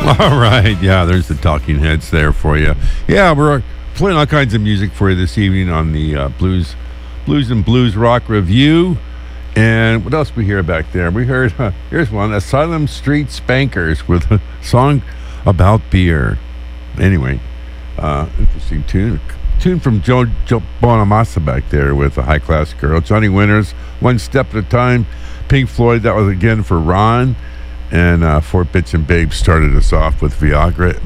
All right, yeah, there's the Talking Heads there for you. Yeah, we're playing all kinds of music for you this evening on the Blues and Blues Rock Review. And what else we hear back there? We heard, here's one, Asylum Street Spankers with a song about beer. Anyway, interesting tune. Tune from Joe Bonamassa back there with a High Class Girl. Johnny Winters, One Step at a Time. Pink Floyd, that was again for Ron. And Four Bits and Babes started us off with Viagra,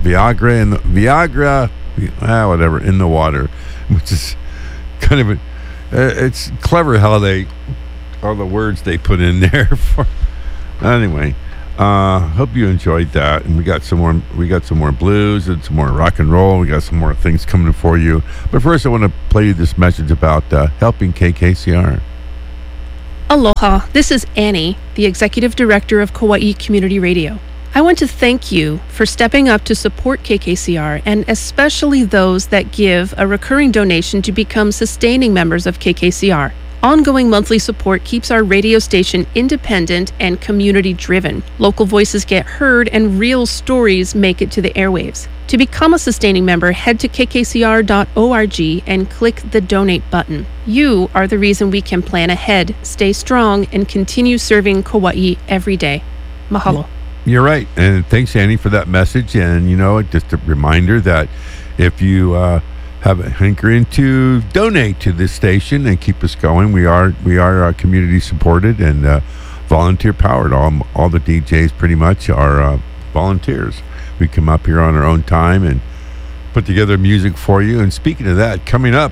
whatever, in the water, which is kind of it's clever how all the words they put in there for. Anyway, hope you enjoyed that, and we got some more blues and some more rock and roll. We got some more things coming for you. But first, I want to play you this message about helping KKCR. Aloha, this is Annie, the Executive Director of Kauai Community Radio. I want to thank you for stepping up to support KKCR, and especially those that give a recurring donation to become sustaining members of KKCR. Ongoing monthly support keeps our radio station independent and community-driven. Local voices get heard and real stories make it to the airwaves. To become a sustaining member, head to kkcr.org and click the donate button. You are the reason we can plan ahead, stay strong, and continue serving Kauai every day. Mahalo. You're right. And thanks, Annie, for that message. And, just a reminder that if you have a hankering to donate to this station and keep us going, we are community supported and volunteer powered. All the DJs pretty much are volunteers. We come up here on our own time and put together music for you. And speaking of that, coming up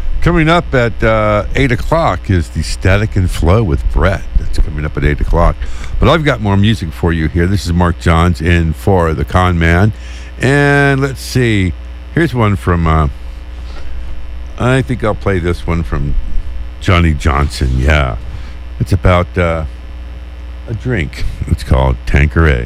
at 8 o'clock is the Static and Flow with Brett. That's coming up at 8 o'clock. But I've got more music for you here. This is Mark Johns in for The Con Man. And let's see. Here's one from, I think I'll play this one from Johnny Johnson. Yeah. It's about a drink. It's called Tanqueray.